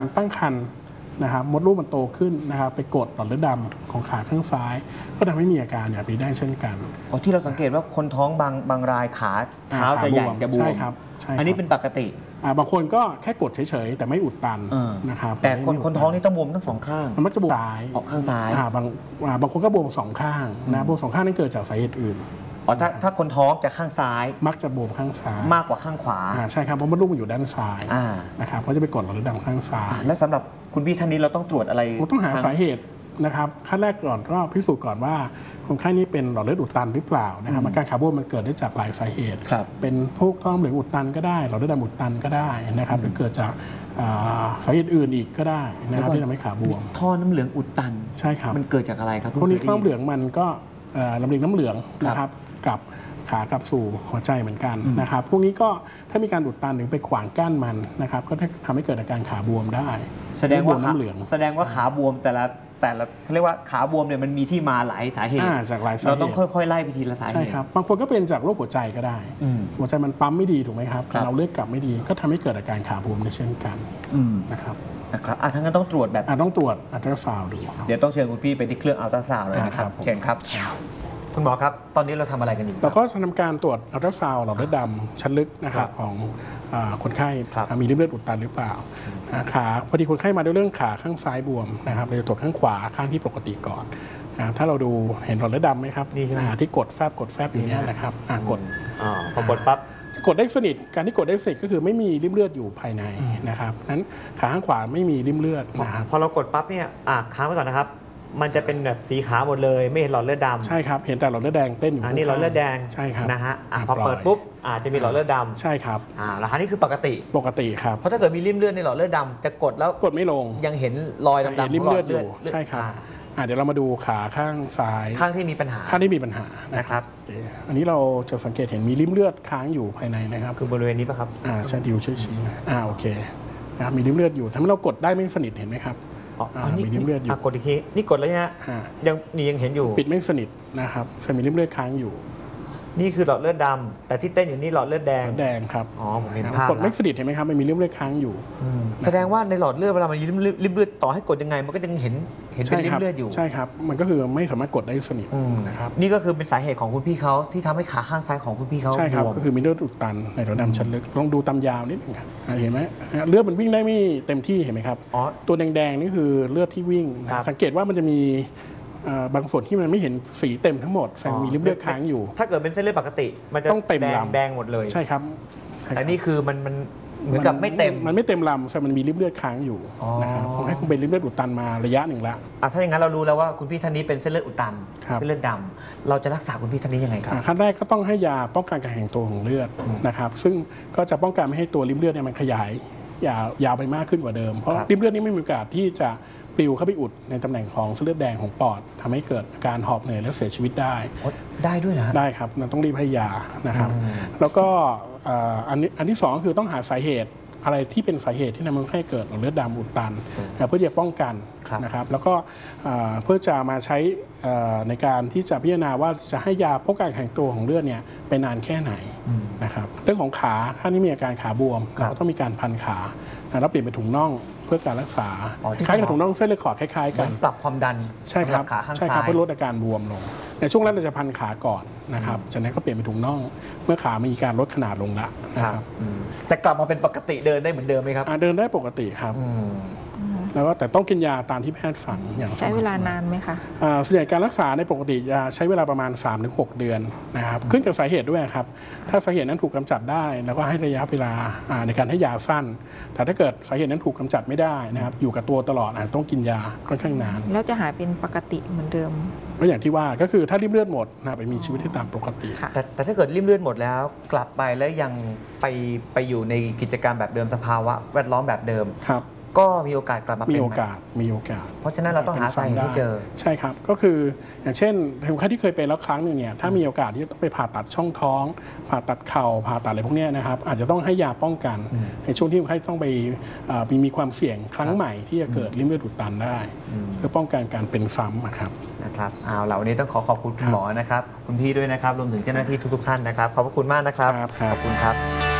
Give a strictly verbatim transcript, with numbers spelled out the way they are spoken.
ตั้งครรภ์นะครับมดลูกมันโตขึ้นนะครับไปกดหลอดเลือดดำของขาข้างซ้ายก็ทำให้มีอาการอย่างนี้ได้เช่นกันอ๋อที่เราสังเกตว่าคนท้องบางบางรายขาเท้าจะใหญ่จะบวมใช่ครับอันนี้เป็นปกติบางคนก็แค่กดเฉยๆแต่ไม่อุดตันนะครับแต่คนคนท้องนี่ต้องบวมทั้งสองข้างมันจะบวมซ้ายออกข้างซ้ายบางบางคนก็บวมสองข้างนะบวมสองข้างนั่นเกิดจากสาเหตุอื่นอ๋อถ้าถ้าคนท้องจะข้างซ้ายมักจะบวมข้างซ้ายมากกว่าข้างขวาใช่ครับเพราะมดลูกมันอยู่ด้านซ้ายนะครับเขาจะไปกดหลอดเลือดดำข้างซ้ายและสำหรับคุณพี่ท่านนี้เราต้องตรวจอะไรต้องหาสาเหตุนะครับขั้นแรกก่อนก็พิสูจน์ก่อนว่าคนไข้นี้เป็นหลอดเลือดอุดตันหรือเปล่านะครับอาการขาบวมมันเกิดได้จากหลายสาเหตุเป็นพวกท้องเหลืองอุดตันก็ได้หลอดเลือดดำอุดตันก็ได้นะครับหรือเกิดจากสาเหตุอื่นอีกก็ได้นะครับที่ทำให้ขาบวมท่อน้ำเหลืองอุดตันใช่ครับมันเกิดจากอะไรครับพวกนี้ท่อน้ำเหลืองมันก็ลำเลียงน้ำเหลืองนะครับกับขากลับสู่หัวใจเหมือนกันนะครับพวกนี้ก็ถ้ามีการอุดตันหรือไปขวางกั้นมันนะครับก็ทำให้เกิดอาการขาบวมได้แสดงว่าน้ำเหลืองแสดงว่าขาบวมแต่ละแต่ละเขาเรียกว่าขาบวมเนี่ยมันมีที่มาหลายสาเหตุจากหลายสาเหตุเราต้องค่อยๆไล่ไปทีละสาเหตุใช่ครับบางคนก็เป็นจากโรคหัวใจก็ได้หัวใจมันปั๊มไม่ดีถูกไหมครับเราเลือดกลับไม่ดีก็ทำให้เกิดอาการขาบวมในเช่นกันนะครับนะครับอ่ะทั้งนั้นต้องตรวจแบบต้องตรวจอัลตราซาวด์ดูเดี๋ยวต้องเชิญคุณพี่ไปที่เครื่องอัลตราซาวด์เลยนะครับเชิญครับคุณหมอครับตอนนี้เราทำอะไรกันอยู่เราก็ทำการตรวจอัลตราซาวด์หลอดเลือดดำชั้นลึกนะครับของคนไข้มีริ่มเลือดอุดตันหรือเปล่าขาพอดีคนไข้มาด้วยเรื่องขาข้างซ้ายบวมนะครับเราจะตรวจข้างขวาข้างที่ปกติก่อนถ้าเราดูเห็นหลอดเลือดดำไหมครับนี่ใช่ไหมที่กดแฟบกดแฟบอยู่นี้นะครับกดพอกดปั๊บกดได้สนิทการที่กดได้สนิทก็คือไม่มีริ่มเลือดอยู่ภายในนะครับนั้นขาข้างขวาไม่มีริ่มเลือดนะครับพอเรากดปั๊บเนี่ยค้างไว้ก่อนนะครับมันจะเป็นแบบสีขาวหมดเลยไม่เห็นหลอดเลือดดำใช่ครับเห็นแต่หลอดเลือดแดงเต้นอยู่อันนี้หลอดเลือดแดงใช่ครับนะฮะพอเปิดปุ๊บอาจจะมีหลอดเลือดดำใช่ครับอ่าแล้วอันนี้คือปกติปกติครับเพราะถ้าเกิดมีริ่มเลือดในหลอดเลือดดำจะกดแล้วกดไม่ลงยังเห็นรอยดำๆริ่มเลือดอยู่ใช่ครับเดี๋ยวเรามาดูขาข้างซ้ายข้างที่มีปัญหาข้างที่มีปัญหานะครับอันนี้เราจะสังเกตเห็นมีริ่มเลือดค้างอยู่ภายในนะครับคือบริเวณนี้ป่ะครับอ่าใช่ดิวช่วยชี้นะอ่าโอเคนะครับมีริ่มเลือดอยู่ทำให้เรากดได้ไม่สนิทเห็นไหมครับมีริ่มเลือดอยู่กดอีกทีนี่กดแล้วเนี่ยยังนี่ยังเห็นอยู่ปิดไม่สนิทนะครับจะมีริ่มเลือดค้างอยู่นี่คือหลอดเลือดดำแต่ที่เต้นอยู่นี่หลอดเลือดแดงแดงครับอ๋อผมเห็นภาพกดไม่สนิทเห็นไหมครับมันมีริ่มเลือดค้างอยู่แสดงว่าในหลอดเลือดเวลามันริ่มริ่มเลือดต่อให้กดยังไงมันก็ยังเห็นเห็นเป็นริ่มเลือดอยู่ใช่ครับมันก็คือไม่สามารถกดได้สนิทนะครับนี่ก็คือเป็นสาเหตุของคุณพี่เขาที่ทำให้ขาข้างซ้ายของคุณพี่เขาใช่ครับก็คือมีเลือดอุดตันในหลอดดำชั้นลึกลองดูตามยาวนิดนึงครับเห็นไหมเลือดมันวิ่งได้ไม่เต็มที่เห็นไหมครับตัวแดงๆนี่คือเลือดที่วิ่งสังเกตว่ามันจะมีบางส่วนที่มันไม่เห็นสีเต็มทั้งหมดแสดงมีริ่มเลือดค้างอยู่ถ้าเกิดเป็นเส้นเลือดปกติมันจะต้องเต็มลำแดงหมดเลยใช่ครับแต่นี่คือมันมันเหมือนกับไม่เต็มมันไม่เต็มลำแต่มันมีริ่มเลือดค้างอยู่นะครับผมให้คุณเป็นริ่มเลือดอุดตันมาระยะหนึ่งแล้วถ้าอย่างนั้นเรารู้แล้วว่าคุณพี่ท่านนี้เป็นเส้นเลือดอุดตันเส้นเลือดดำเราจะรักษาคุณพี่ท่านนี้ยังไงครับขั้นแรกก็ต้องให้ยาป้องกันการแข็งตัวของเลือดนะครับซึ่งก็จะป้องกันไม่ให้ตัวริ่มเลือดเนี่ยมันขยายยาวยาวไปมากขึ้นกว่าเดิมเพราะริ่มเลือดนี้ไม่มีโอกาสที่จะปลิวเข้าไปอุดในตำแหน่งของเส้นเลือดแดงของปอดทำให้เกิดอาการหอบเหนื่อยและเสียชีวิตได้ได้ด้วยนะได้ครับเราต้องรีบให้ยานะครับแล้วก็อันนี้อันที่สองคือต้องหาสาเหตุอะไรที่เป็นสาเหตุที่ทำให้เกิดหลอดเลือดดำอุดตันเพื่อจะป้องกันนะครับแล้วก็เพื่อจะมาใช้ในการที่จะพิจารณาว่าจะให้ยาป้องกันการแข็งตัวของเลือดเนี่ยไปนานแค่ไหนนะครับเรื่องของขาถ้านี่มีอาการขาบวมเราก็ต้องมีการพันขาแล้วเปลี่ยนเป็นถุงน่องเพื่อการรักษาคล้ายกับถุงน่องเส้นเลือดขอดคล้ายๆกันปรับความดันใช่ครับใช่ครับเพื่อลดอาการบวมลงในช่วงแรกเราจะพันขาก่อนนะครับจากนั้นก็เปลี่ยนเป็นถุงน่องเมื่อขามีการลดขนาดลงละนะครับแต่กลับมาเป็นปกติเดินได้เหมือนเดิมไหมครับเดินได้ปกติครับแล้วก็แต่ต้องกินยาตามที่แพทย์สั่งอย่างใช้เวลานานไหมคะส่วนใหญ่การรักษาในปกติจะใช้เวลาประมาณ สามถึงหก เดือนนะครับขึ้นกับสาเหตุด้วยครับถ้าสาเหตุนั้นถูกกำจัดได้แล้วก็ให้ระยะเวลาในการให้ยาสั้นแต่ถ้าเกิดสาเหตุนั้นถูกกำจัดไม่ได้นะครับอยู่กับตัวตลอดต้องกินยาค่อนข้างนานแล้วจะหายเป็นปกติเหมือนเดิมก็อย่างที่ว่าก็คือถ้าริ่มเลือดหมดนะไปมีชีวิตที่ตามปกติแต่แต่ถ้าเกิดริ่มเลือดหมดแล้วกลับไปแล้วยังไปไปอยู่ในกิจกรรมแบบเดิมสภาวะแวดล้อมแบบเดิมครับก็มีโอกาสกลับมาเป็นมีโอกาสมีโอกาสเพราะฉะนั้นเราต้องหาสาเหตุที่เจอใช่ครับก็คืออย่างเช่นคนไข้ที่เคยเป็นแล้วครั้งหนึ่งเนี่ยถ้ามีโอกาสที่ต้องไปผ่าตัดช่องท้องผ่าตัดเข่าผ่าตัดอะไรพวกนี้นะครับอาจจะต้องให้ยาป้องกันในช่วงที่คนไข้ต้องไปมีความเสี่ยงครั้งใหม่ที่จะเกิดริ่มเลือดอุดตันได้เพื่อป้องกันการเป็นซ้ำนะครับนะครับเอาเราวันนี้ต้องขอขอบคุณคุณหมอนะครับคุณพี่ด้วยนะครับรวมถึงเจ้าหน้าที่ทุกๆท่านนะครับขอบพระคุณมากนะครับขอบคุณครับ